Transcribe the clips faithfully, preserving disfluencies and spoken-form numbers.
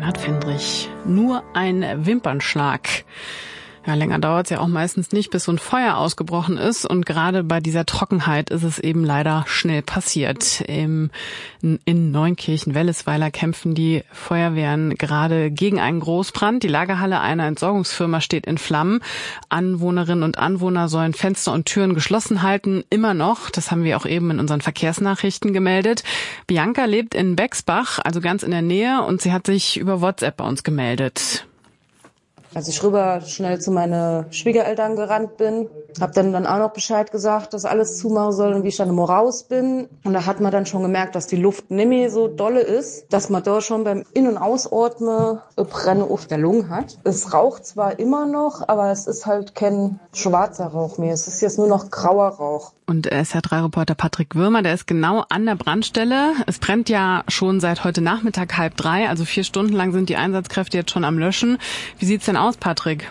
Reinhard Fendrich. Nur ein Wimpernschlag. Ja, länger dauert es ja auch meistens nicht, bis so ein Feuer ausgebrochen ist. Und gerade bei dieser Trockenheit ist es eben leider schnell passiert. Im, in Neunkirchen-Wellesweiler kämpfen die Feuerwehren gerade gegen einen Großbrand. Die Lagerhalle einer Entsorgungsfirma steht in Flammen. Anwohnerinnen und Anwohner sollen Fenster und Türen geschlossen halten. Immer noch. Das haben wir auch eben in unseren Verkehrsnachrichten gemeldet. Bianca lebt in Bexbach, also ganz in der Nähe. Und sie hat sich über WhatsApp bei uns gemeldet. Als ich rüber schnell zu meinen Schwiegereltern gerannt bin, hab dann dann auch noch Bescheid gesagt, dass alles zumachen soll und wie ich dann immer raus bin. Und da hat man dann schon gemerkt, dass die Luft nicht mehr so dolle ist, dass man da schon beim In- und Ausatmen eine Brenne auf der Lunge hat. Es raucht zwar immer noch, aber es ist halt kein schwarzer Rauch mehr. Es ist jetzt nur noch grauer Rauch. Und S R drei Reporter Patrick Würmer, der ist genau an der Brandstelle. Es brennt ja schon seit heute Nachmittag halb drei, also vier Stunden lang sind die Einsatzkräfte jetzt schon am Löschen. Wie sieht's denn aus, Patrick?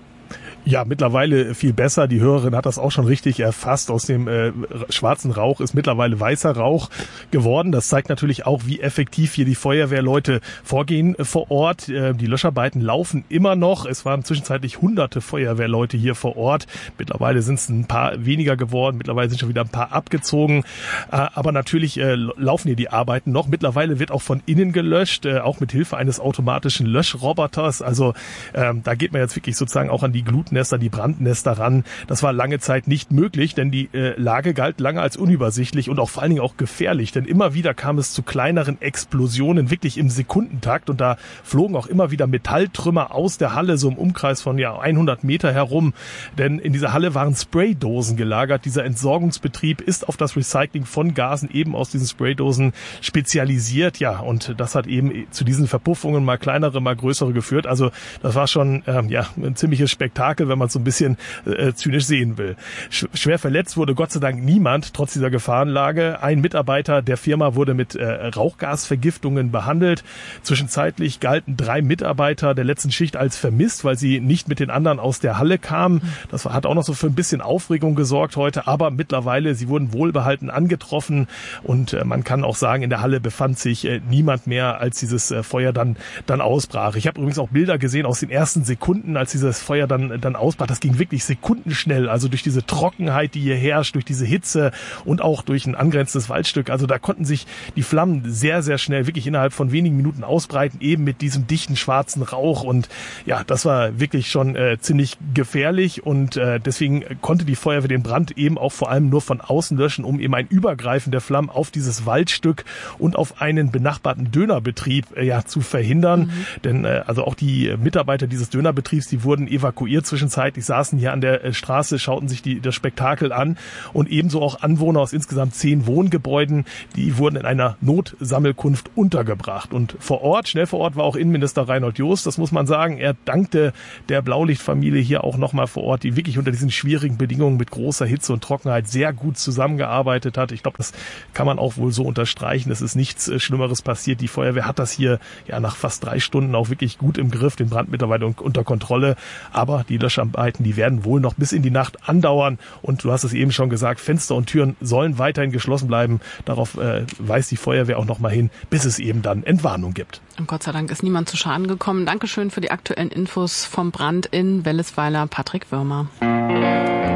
Ja, mittlerweile viel besser. Die Hörerin hat das auch schon richtig erfasst. Aus dem äh, schwarzen Rauch ist mittlerweile weißer Rauch geworden. Das zeigt natürlich auch, wie effektiv hier die Feuerwehrleute vorgehen äh, vor Ort. Äh, die Löscharbeiten laufen immer noch. Es waren zwischenzeitlich hunderte Feuerwehrleute hier vor Ort. Mittlerweile sind es ein paar weniger geworden. Mittlerweile sind schon wieder ein paar abgezogen. Äh, aber natürlich äh, laufen hier die Arbeiten noch. Mittlerweile wird auch von innen gelöscht, äh, auch mit Hilfe eines automatischen Löschroboters. Also äh, da geht man jetzt wirklich sozusagen auch an die Gluten die Brandnester ran. Das war lange Zeit nicht möglich, denn die äh, Lage galt lange als unübersichtlich und auch vor allen Dingen auch gefährlich, denn immer wieder kam es zu kleineren Explosionen, wirklich im Sekundentakt, und da flogen auch immer wieder Metalltrümmer aus der Halle, so im Umkreis von ja hundert Meter herum, denn in dieser Halle waren Spraydosen gelagert. Dieser Entsorgungsbetrieb ist auf das Recycling von Gasen eben aus diesen Spraydosen spezialisiert, ja, und das hat eben zu diesen Verpuffungen, mal kleinere, mal größere, geführt. Also das war schon ähm, ja ein ziemliches Spektakel, wenn man es so ein bisschen äh, zynisch sehen will. Sch- schwer verletzt wurde Gott sei Dank niemand, trotz dieser Gefahrenlage. Ein Mitarbeiter der Firma wurde mit äh, Rauchgasvergiftungen behandelt. Zwischenzeitlich galten drei Mitarbeiter der letzten Schicht als vermisst, weil sie nicht mit den anderen aus der Halle kamen. Das hat auch noch so für ein bisschen Aufregung gesorgt heute, aber mittlerweile, sie wurden wohlbehalten angetroffen, und äh, man kann auch sagen, in der Halle befand sich äh, niemand mehr, als dieses äh, Feuer dann, dann ausbrach. Ich habe übrigens auch Bilder gesehen aus den ersten Sekunden, als dieses Feuer dann, dann ausbrach. Das ging wirklich sekundenschnell, also durch diese Trockenheit, die hier herrscht, durch diese Hitze und auch durch ein angrenzendes Waldstück. Also da konnten sich die Flammen sehr, sehr schnell, wirklich innerhalb von wenigen Minuten ausbreiten, eben mit diesem dichten schwarzen Rauch. Und ja, das war wirklich schon äh, ziemlich gefährlich, und äh, deswegen konnte die Feuerwehr den Brand eben auch vor allem nur von außen löschen, um eben ein Übergreifen der Flammen auf dieses Waldstück und auf einen benachbarten Dönerbetrieb äh, ja zu verhindern. Mhm. Denn äh, also auch die Mitarbeiter dieses Dönerbetriebs, die wurden evakuiert zwischenzeitlich, saßen hier an der äh, Straße, schauten sich die, das Spektakel an, und ebenso auch Anwohner aus insgesamt zehn Wohngebäuden, die wurden in einer Notsammelkunft untergebracht. Und vor Ort, schnell vor Ort, war auch Innenminister Reinhold Jost. Das muss man sagen. Er dankte der Blaulichtfamilie hier auch nochmal vor Ort, die wirklich unter diesen schwierigen Bedingungen mit großer Hitze und Trockenheit sehr gut zusammengearbeitet hat. Ich glaube, das kann man auch wohl so unterstreichen. Es ist nichts äh, Schlimmeres passiert. Die Feuerwehr hat das hier ja nach fast drei Stunden auch wirklich gut im Griff, den Brand mittlerweile unter Kontrolle. Aber die Löscharbeiten, die werden wohl noch bis in die Nacht andauern. Und du hast es eben schon gesagt, Fenster und Türen sollen weiterhin geschlossen bleiben. Darauf äh, weist die Feuerwehr auch noch mal hin, bis es eben dann Entwarnung gibt. Und Gott sei Dank ist niemand zu Schaden gekommen. Dankeschön für die aktuellen Infos vom Brand in Wellesweiler, Patrick Würmer.